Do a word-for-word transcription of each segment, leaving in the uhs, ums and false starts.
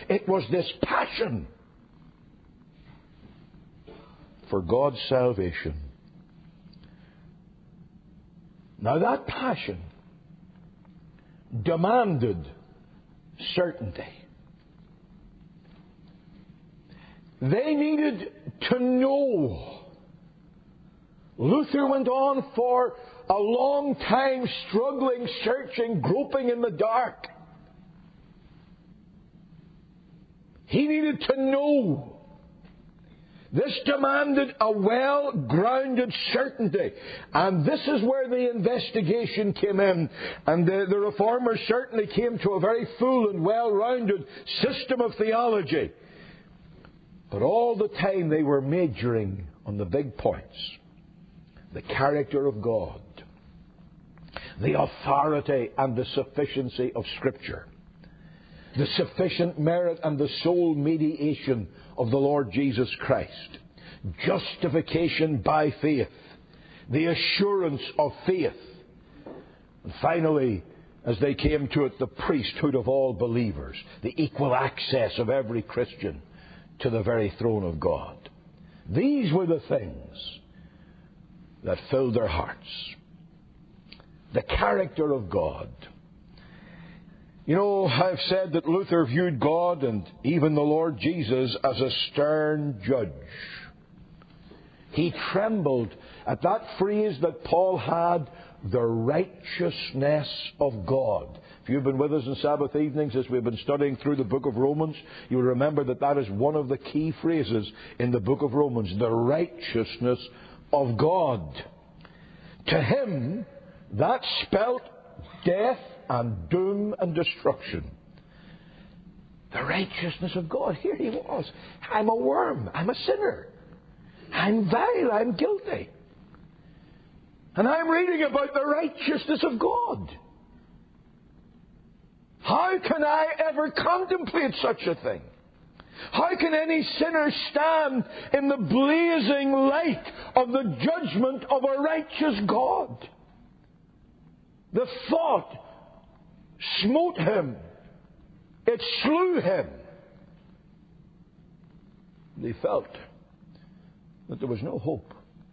It was this passion for God's salvation. Now that passion demanded certainty. They needed to know. Luther went on for a long time struggling, searching, groping in the dark. He needed to know. This demanded a well-grounded certainty. And this is where the investigation came in. And the, the Reformers certainly came to a very full and well-rounded system of theology. But all the time they were majoring on the big points. The character of God. The authority and the sufficiency of Scripture. The sufficient merit and the sole mediation of the Lord Jesus Christ. Justification by faith. The assurance of faith. And finally, as they came to it, the priesthood of all believers. The equal access of every Christian to the very throne of God. These were the things that filled their hearts. The character of God. You know, I've said that Luther viewed God and even the Lord Jesus as a stern judge. He trembled at that phrase that Paul had, the righteousness of God. If you've been with us on Sabbath evenings as we've been studying through the book of Romans, you'll remember that that is one of the key phrases in the book of Romans, the righteousness of God. To him, that spelt death and doom and destruction. The righteousness of God. Here he was. I'm a worm. I'm a sinner. I'm vile. I'm guilty. And I'm reading about the righteousness of God. How can I ever contemplate such a thing? How can any sinner stand in the blazing light of the judgment of a righteous God? The thought smote him. It slew him. And he felt that there was no hope.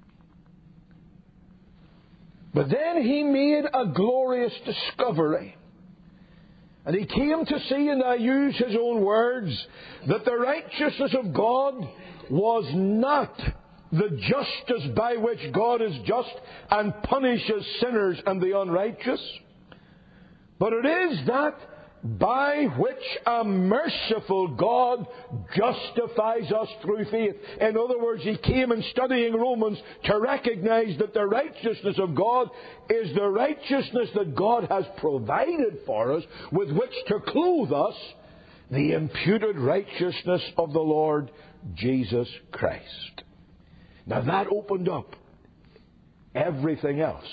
But then he made a glorious discovery. And he came to see, and I use his own words, that the righteousness of God was not the justice by which God is just and punishes sinners and the unrighteous, but it is that by which a merciful God justifies us through faith. In other words, he came in studying Romans to recognize that the righteousness of God is the righteousness that God has provided for us, with which to clothe us, the imputed righteousness of the Lord Jesus Christ. Now that opened up everything else.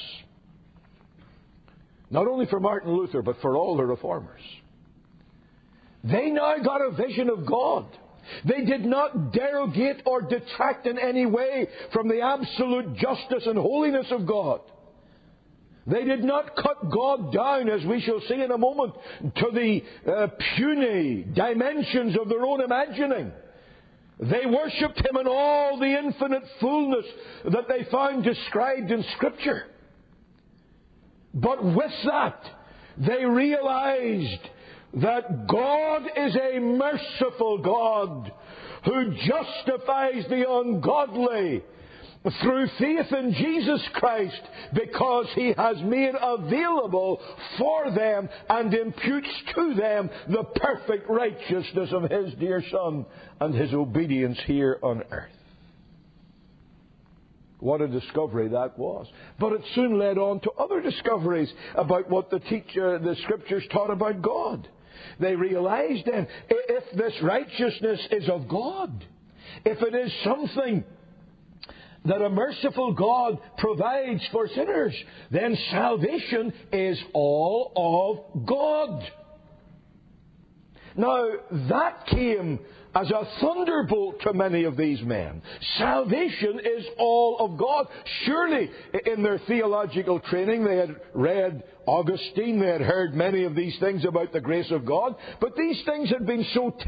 Not only for Martin Luther, but for all the Reformers. They now got a vision of God. They did not derogate or detract in any way from the absolute justice and holiness of God. They did not cut God down, as we shall see in a moment, to the uh, puny dimensions of their own imagining. They worshipped Him in all the infinite fullness that they found described in Scripture. But with that, they realized that God is a merciful God who justifies the ungodly through faith in Jesus Christ, because He has made available for them and imputes to them the perfect righteousness of His dear Son and His obedience here on earth. What a discovery that was. But it soon led on to other discoveries about what the teacher, the Scriptures taught about God. They realized then, if this righteousness is of God, if it is something that a merciful God provides for sinners, then salvation is all of God. Now, that came as a thunderbolt to many of these men. Salvation is all of God. Surely, in their theological training, they had read Augustine, they had heard many of these things about the grace of God, but these things had been so